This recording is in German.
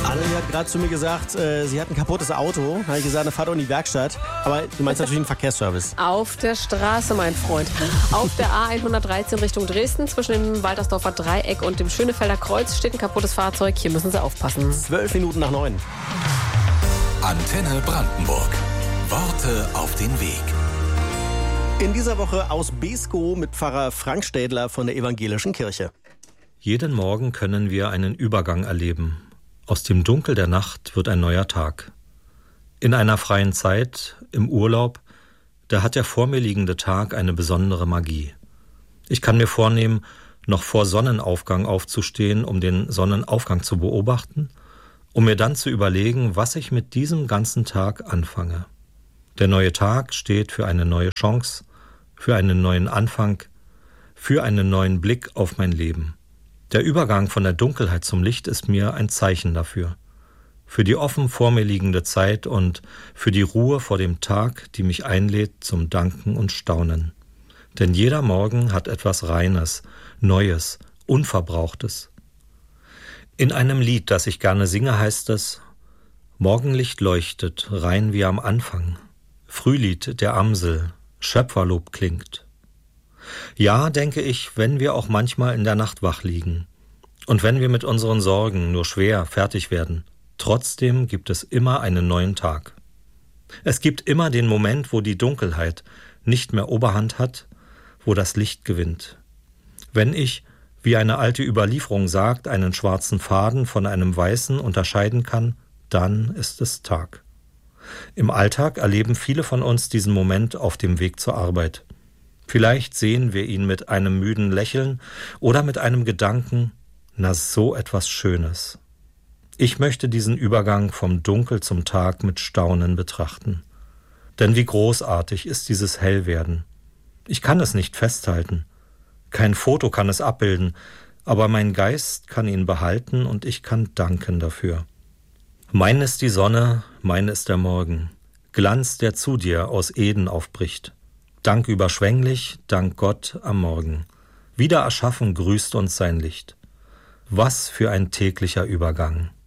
Annelie hat gerade zu mir gesagt, sie hat ein kaputtes Auto. Da habe ich gesagt, dann fahr doch in die Werkstatt. Aber du meinst natürlich einen Verkehrsservice. Auf der Straße, mein Freund. Auf der A113 Richtung Dresden, zwischen dem Waltersdorfer Dreieck und dem Schönefelder Kreuz steht ein kaputtes Fahrzeug. Hier müssen Sie aufpassen. 12 Minuten nach 9. Antenne Brandenburg. Worte auf den Weg. In dieser Woche aus Beeskow mit Pfarrer Frank Städler von der Evangelischen Kirche. Jeden Morgen können wir einen Übergang erleben. Aus dem Dunkel der Nacht wird ein neuer Tag. In einer freien Zeit, im Urlaub, da hat der vor mir liegende Tag eine besondere Magie. Ich kann mir vornehmen, noch vor Sonnenaufgang aufzustehen, um den Sonnenaufgang zu beobachten, um mir dann zu überlegen, was ich mit diesem ganzen Tag anfange. Der neue Tag steht für eine neue Chance, für einen neuen Anfang, für einen neuen Blick auf mein Leben. Der Übergang von der Dunkelheit zum Licht ist mir ein Zeichen dafür. Für die offen vor mir liegende Zeit und für die Ruhe vor dem Tag, die mich einlädt zum Danken und Staunen. Denn jeder Morgen hat etwas Reines, Neues, Unverbrauchtes. In einem Lied, das ich gerne singe, heißt es: Morgenlicht leuchtet, rein wie am Anfang. Frühlied der Amsel, Schöpferlob klingt. Ja, denke ich, wenn wir auch manchmal in der Nacht wach liegen und wenn wir mit unseren Sorgen nur schwer fertig werden, trotzdem gibt es immer einen neuen Tag. Es gibt immer den Moment, wo die Dunkelheit nicht mehr Oberhand hat, wo das Licht gewinnt. Wenn ich, wie eine alte Überlieferung sagt, einen schwarzen Faden von einem weißen unterscheiden kann, dann ist es Tag. Im Alltag erleben viele von uns diesen Moment auf dem Weg zur Arbeit. Vielleicht sehen wir ihn mit einem müden Lächeln oder mit einem Gedanken, na so etwas Schönes. Ich möchte diesen Übergang vom Dunkel zum Tag mit Staunen betrachten. Denn wie großartig ist dieses Hellwerden. Ich kann es nicht festhalten. Kein Foto kann es abbilden, aber mein Geist kann ihn behalten und ich kann danken dafür. Mein ist die Sonne, mein ist der Morgen, Glanz, der zu dir aus Eden aufbricht. Dank überschwänglich, dank Gott am Morgen. Wieder erschaffen grüßt uns sein Licht. Was für ein täglicher Übergang.